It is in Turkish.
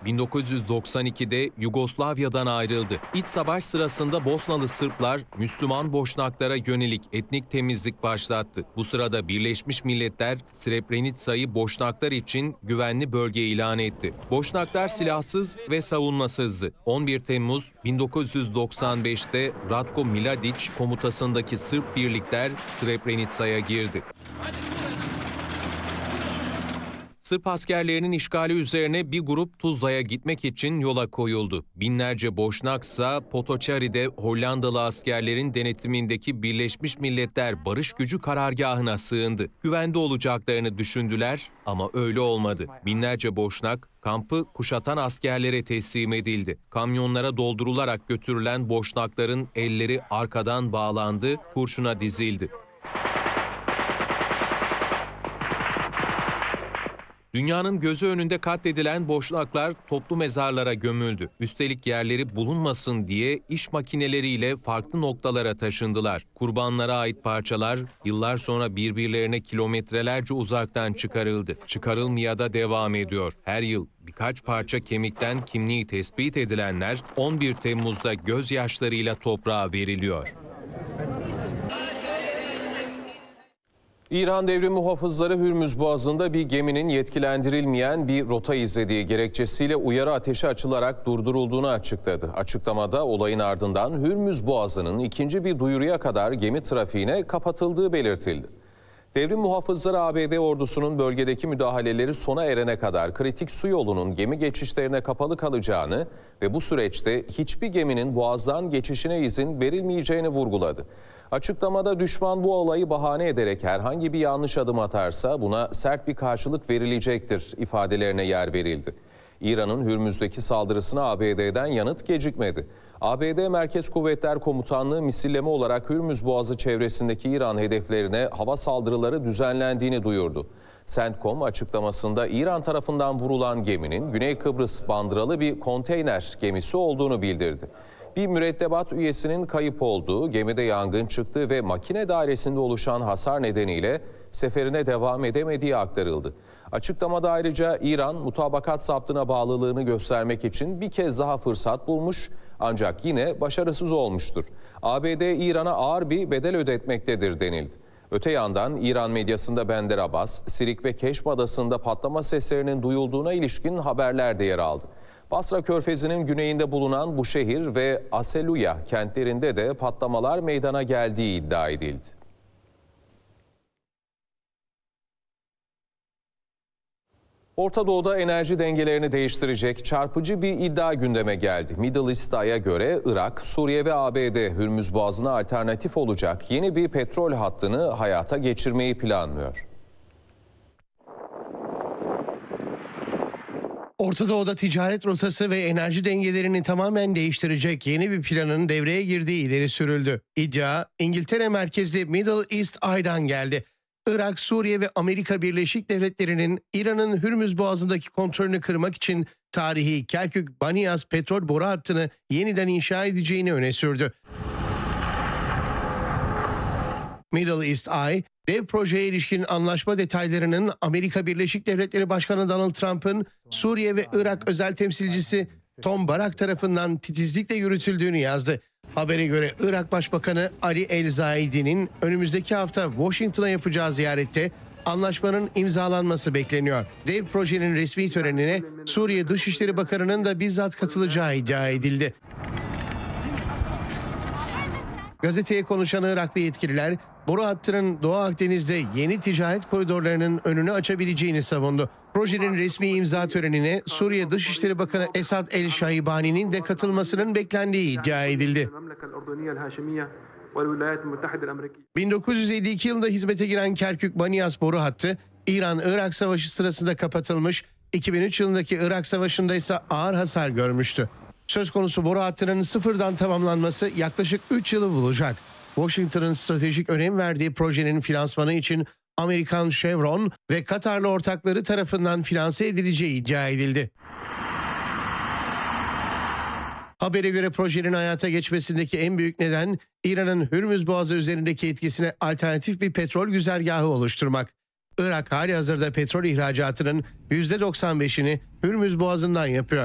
1992'de Yugoslavya'dan ayrıldı. İç savaş sırasında Bosnalı Sırplar, Müslüman Boşnaklara yönelik etnik temizlik başlattı. Bu sırada Birleşmiş Milletler, Srebrenica'yı Boşnaklar için güvenli bölge ilan etti. Boşnaklar silahsız ve savunmasızdı. 11 Temmuz 1995'te Ratko Mladic komutasındaki Sırp birlikler Srebrenica'ya girdi. Sırp askerlerinin işgali üzerine bir grup Tuzla'ya gitmek için yola koyuldu. Binlerce Boşnaksa Potočari'de Hollandalı askerlerin denetimindeki Birleşmiş Milletler Barış Gücü karargahına sığındı. Güvende olacaklarını düşündüler ama öyle olmadı. Binlerce Boşnak kampı kuşatan askerlere teslim edildi. Kamyonlara doldurularak götürülen Boşnakların elleri arkadan bağlandı, kurşuna dizildi. Dünyanın gözü önünde katledilen Boşnaklar toplu mezarlara gömüldü. Üstelik yerleri bulunmasın diye iş makineleriyle farklı noktalara taşındılar. Kurbanlara ait parçalar yıllar sonra birbirlerine kilometrelerce uzaktan çıkarıldı. Çıkarılmaya da devam ediyor. Her yıl birkaç parça kemikten kimliği tespit edilenler 11 Temmuz'da gözyaşlarıyla toprağa veriliyor. İran Devrim Muhafızları Hürmüz Boğazı'nda bir geminin yetkilendirilmeyen bir rota izlediği gerekçesiyle uyarı ateşi açılarak durdurulduğunu açıkladı. Açıklamada olayın ardından Hürmüz Boğazı'nın ikinci bir duyuruya kadar gemi trafiğine kapatıldığı belirtildi. Devrim Muhafızları ABD ordusunun bölgedeki müdahaleleri sona erene kadar kritik su yolunun gemi geçişlerine kapalı kalacağını ve bu süreçte hiçbir geminin boğazdan geçişine izin verilmeyeceğini vurguladı. Açıklamada düşman bu olayı bahane ederek herhangi bir yanlış adım atarsa buna sert bir karşılık verilecektir ifadelerine yer verildi. İran'ın Hürmüz'deki saldırısına ABD'den yanıt gecikmedi. ABD Merkez Kuvvetler Komutanlığı misilleme olarak Hürmüz Boğazı çevresindeki İran hedeflerine hava saldırıları düzenlendiğini duyurdu. CENTCOM açıklamasında İran tarafından vurulan geminin Güney Kıbrıs bandıralı bir konteyner gemisi olduğunu bildirdi. Bir mürettebat üyesinin kayıp olduğu, gemide yangın çıktığı ve makine dairesinde oluşan hasar nedeniyle seferine devam edemediği aktarıldı. Açıklamada ayrıca İran mutabakat zaptına bağlılığını göstermek için bir kez daha fırsat bulmuş ancak yine başarısız olmuştur. ABD İran'a ağır bir bedel ödetmektedir denildi. Öte yandan İran medyasında Bender Abbas, Sirik ve Keşm Adası'nda patlama seslerinin duyulduğuna ilişkin haberler de yer aldı. Basra Körfezi'nin güneyinde bulunan bu şehir ve Aseluya kentlerinde de patlamalar meydana geldiği iddia edildi. Orta Doğu'da enerji dengelerini değiştirecek çarpıcı bir iddia gündeme geldi. Middle East Eye'a göre Irak, Suriye ve ABD Hürmüz Boğazı'na alternatif olacak yeni bir petrol hattını hayata geçirmeyi planlıyor. Orta Doğu'da ticaret rotası ve enerji dengelerini tamamen değiştirecek yeni bir planın devreye girdiği ileri sürüldü. İddia, İngiltere merkezli Middle East Eye'dan geldi. Irak, Suriye ve Amerika Birleşik Devletleri'nin İran'ın Hürmüz Boğazı'ndaki kontrolünü kırmak için tarihi Kerkük-Banyas petrol boru hattını yeniden inşa edeceğini öne sürdü. Middle East Eye, dev projeye ilişkin anlaşma detaylarının Amerika Birleşik Devletleri Başkanı Donald Trump'ın Suriye ve Irak özel temsilcisi Tom Barak tarafından titizlikle yürütüldüğünü yazdı. Habere göre Irak Başbakanı Ali El-Zaidi'nin önümüzdeki hafta Washington'a yapacağı ziyarette anlaşmanın imzalanması bekleniyor. Dev projenin resmi törenine Suriye Dışişleri Bakanı'nın da bizzat katılacağı iddia edildi. Gazeteye konuşan Iraklı yetkililer, boru hattının Doğu Akdeniz'de yeni ticaret koridorlarının önünü açabileceğini savundu. Projenin resmi imza törenine Suriye Dışişleri Bakanı Esad El-Şaibani'nin de katılmasının beklendiği iddia edildi. 1952 yılında hizmete giren Kerkük-Banyas boru hattı, İran-Irak Savaşı sırasında kapatılmış, 2003 yılındaki Irak Savaşı'nda ise ağır hasar görmüştü. Söz konusu boru hattının sıfırdan tamamlanması yaklaşık 3 yılı bulacak. Washington'ın stratejik önem verdiği projenin finansmanı için Amerikan Chevron ve Katarlı ortakları tarafından finanse edileceği iddia edildi. Habere göre projenin hayata geçmesindeki en büyük neden İran'ın Hürmüz Boğazı üzerindeki etkisine alternatif bir petrol güzergahı oluşturmak. Irak halihazırda petrol ihracatının %95'ini Hürmüz Boğazı'ndan yapıyor.